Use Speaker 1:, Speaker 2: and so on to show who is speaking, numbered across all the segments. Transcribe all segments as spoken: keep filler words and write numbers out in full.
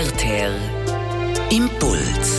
Speaker 1: R T R Impuls.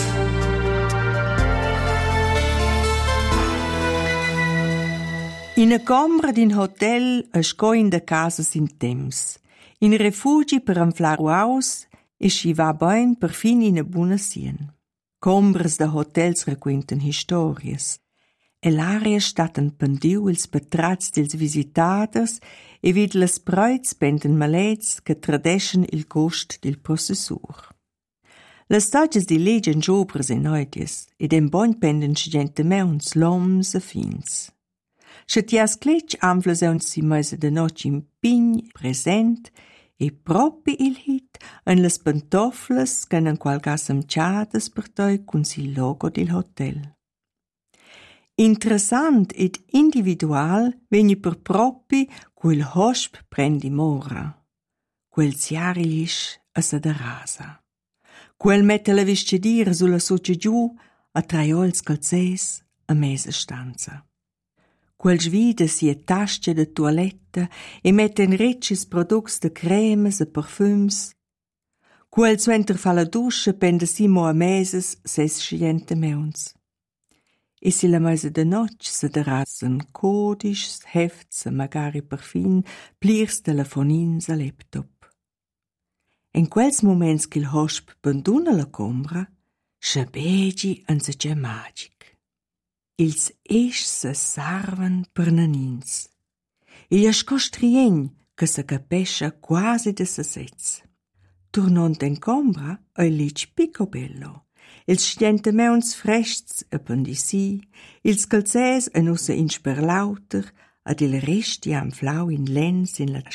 Speaker 2: In a combra d'in hotel a sco in de casa sin temps. In refugi per anflar aus e sci va bain per fin in a buna sien. Combras da hotels requinten historias. E l'aria staten pendiu ils betrats dils visitators e vid las breuz penden malets che tradeschen il cost dil possessur. Las stagias di leggen giobras e noidies ed en bon penden scigentemeuns loms e fins. Schetias cletg anflas euns si meise de noc in pign present e propi il hit en las pantoflas che en qualgas amciadas per toi cun si logo dil hotel. Interessant ed individual vegni per propi quel hosp prendi mora, quel ziarilisch a sa da rasa, quel mette la vestidira sulla soce giù a traiols calzes a mesa stanza. Quel svida sia tasce de toiletta e mette in recis products de cremes e parfums. Quel suenter fa la dusche pende simo a meses ses sciente meuns. E si la mese de noc se derasen codisch, hefts e magari perfin plirs telefonins a laptop. En quels moments qu'il hosp banduna la combra, sciabegi en se c'è magic. Ils esch se sarvan per nanins. Il è scostriegn che se capescia quasi de se sez. Tornont en combra, ei lic picobello. Ils scientemeuns frests e pendisi, ils calzès en ussa in sperlauter, ad il resti am flau in lens in la